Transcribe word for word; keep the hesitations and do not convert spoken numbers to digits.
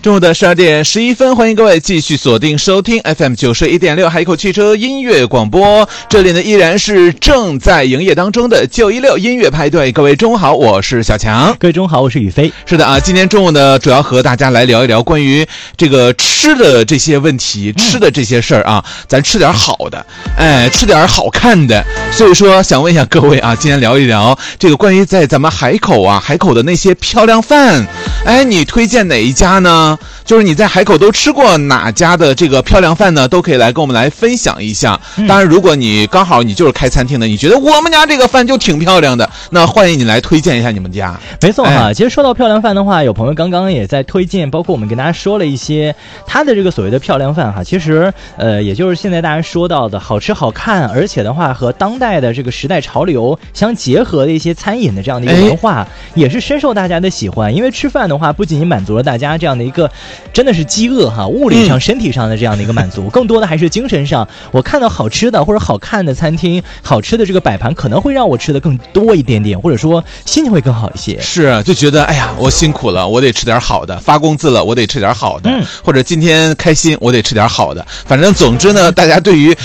中午的十二点十一分，欢迎各位继续锁定收听 F M 九十一点六海口汽车音乐广播。这里呢依然是正在营业当中的九一六音乐派对。各位中午好，我是小强。 各位中午好，我是宇飞。 是的啊，今天中午呢，主要和大家来聊一聊关于这个吃的这些问题，嗯、吃的这些事儿啊，咱吃点好的，哎，吃点好看的。所以说，想问一下各位啊，今天聊一聊这个关于在咱们海口啊，海口的那些漂亮饭，哎，你推荐哪一家呢？就是你在海口都吃过哪家的这个漂亮饭呢？都可以来跟我们来分享一下。当然，如果你刚好你就是开餐厅的，你觉得我们家这个饭就挺漂亮的，那欢迎你来推荐一下你们家。 没错哈，哎、其实说到漂亮饭的话，有朋友刚刚也在推荐，包括我们跟大家说了一些他的这个所谓的漂亮饭哈。其实呃，也就是现在大家说到的好吃好看，而且的话和当代的这个时代潮流相结合的一些餐饮的这样的一个文化，哎、也是深受大家的喜欢。因为吃饭的话，不仅仅满足了大家这样的一个真的是饥饿哈，物理上、身体上的这样的一个满足，嗯、更多的还是精神上。我看到好吃的或者好看的餐厅，好吃的这个摆盘，可能会让我吃的更多一点点，或者说心情会更好一些。 是，就觉得哎呀，我辛苦了，我得吃点好的；发工资了，我得吃点好的；嗯、或者今天开心，我得吃点好的。反正总之呢，大家对于